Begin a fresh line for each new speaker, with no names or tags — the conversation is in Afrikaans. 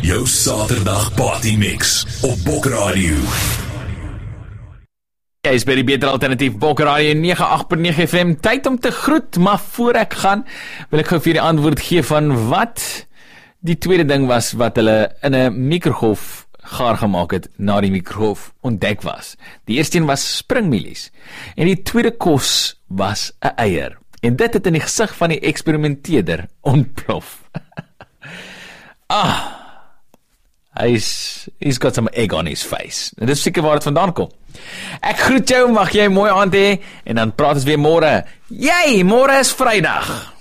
Jou Saterdag Party Mix op Bok Radio.
Jy is by die beter alternatief Bok Radio 98.9 FM. Tyd om te groet, maar voor ek gaan, wil ek gou vir die antwoord gee van wat die tweede ding was wat hulle in 'n mikrogolf gaar gemaak het na die mikrogolf ontdek was. Die eerste een was springmielies en die tweede kos was 'n eier. En dit het in die gesig van die eksperimenteerder ontplof. He's got some egg on his face. En dis seker waar dit vandaan kom. Ek groet jou, mag jy 'n mooi aand hê en dan praat ons weer môre. Môre is Vrydag.